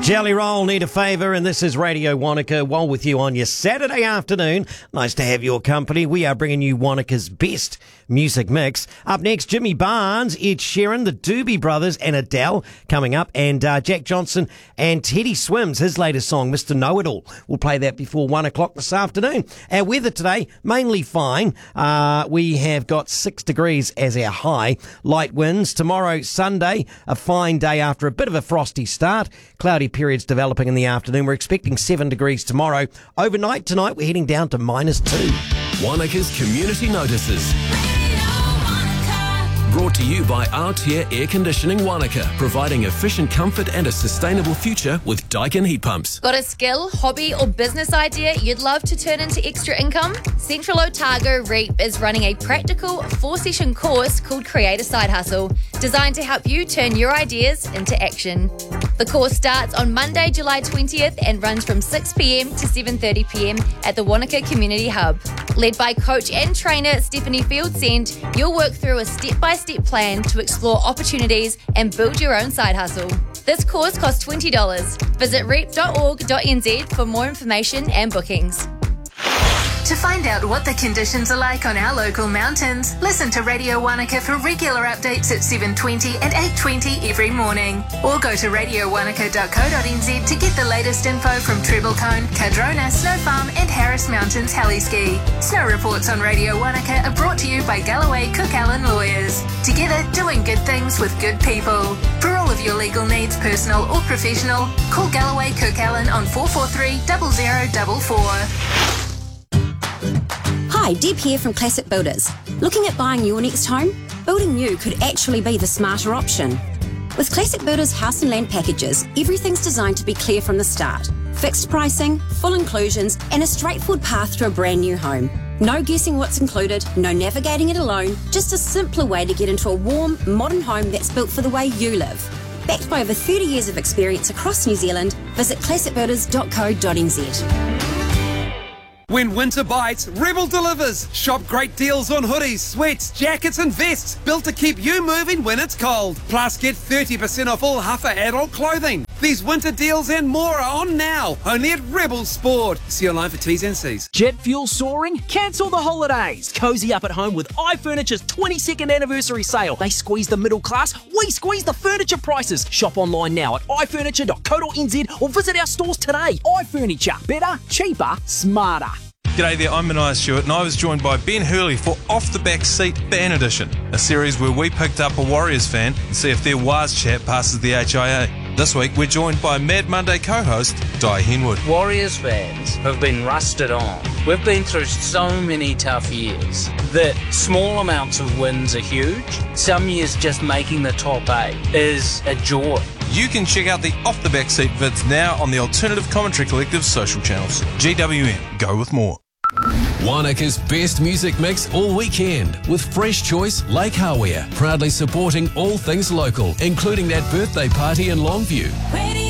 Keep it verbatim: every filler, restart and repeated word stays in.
Jelly Roll need a favour, and this is Radio Wanaka. While with you on your Saturday afternoon, nice to have your company. We are bringing you Wanaka's best music mix. Up next, Jimmy Barnes, Ed Sheeran, the Doobie Brothers, and Adele coming up, and uh, Jack Johnson and Teddy Swims, his latest song, Mister Know-It-All. We'll play that before one o'clock this afternoon. Our weather today, mainly fine. Uh, we have got six degrees as our high. Light winds. Tomorrow, Sunday, a fine day after a bit of a frosty start. Cloudy periods developing in the afternoon. We're expecting seven degrees tomorrow. Overnight tonight, we're heading down to minus two. Wanaka's Community Notices. Brought to you by Altair Air Conditioning Wanaka, providing efficient comfort and a sustainable future with Daikin heat pumps. Got a skill, hobby or business idea you'd love to turn into extra income? Central Otago REAP is running a practical four-session course called Create a Side Hustle, designed to help you turn your ideas into action. The course starts on Monday, July twentieth and runs from six p.m. to seven thirty p.m. at the Wanaka Community Hub. Led by coach and trainer Stephanie Fieldsend, you'll work through a step-by-step plan to explore opportunities and build your own side hustle. This course costs twenty dollars. Visit reap dot org dot n z for more information and bookings. To find out what the conditions are like on our local mountains, listen to Radio Wanaka for regular updates at seven twenty and eight twenty every morning. Or go to radio wanaka dot co dot n z to get the latest info from Treblecone, Cardrona, Snow Farm and Harris Mountains Heliski. Snow reports on Radio Wanaka are brought to you by Galloway Cook Allen Lawyers. Together, doing good things with good people. For all of your legal needs, personal or professional, call Galloway Cook Allen on four four three, zero zero four four. Hi, Deb here from Classic Builders. Looking at buying your next home? Building new could actually be the smarter option. With Classic Builders house and land packages, everything's designed to be clear from the start. Fixed pricing, full inclusions, and a straightforward path to a brand new home. No guessing what's included, no navigating it alone, just a simpler way to get into a warm, modern home that's built for the way you live. Backed by over thirty years of experience across New Zealand, visit classic builders dot co dot n z. When winter bites, Rebel delivers. Shop great deals on hoodies, sweats, jackets and vests, built to keep you moving when it's cold. Plus, get thirty percent off all Huffer adult clothing. These winter deals and more are on now, only at Rebel Sport. See online for T's and C's. Jet fuel soaring? Cancel the holidays. Cozy up at home with iFurniture's twenty-second anniversary sale. They squeeze the middle class, we squeeze the furniture prices. Shop online now at i furniture dot co dot n z or visit our stores today. iFurniture. Better, cheaper, smarter. G'day there, I'm Mania Stewart and I was joined by Ben Hurley for Off the Back Seat Fan Edition, a series where we picked up a Warriors fan and see if their Waz chat passes the H I A. This week we're joined by Mad Monday co-host Di Henwood. Warriors fans have been rusted on. We've been through so many tough years that small amounts of wins are huge. Some years just making the top eight is a joy. You can check out the Off the Back Seat vids now on the Alternative Commentary Collective social channels. G W M, go with more. Wanaka's best music mix all weekend with Fresh Choice Lake Hawea, proudly supporting all things local, including that birthday party in Longview.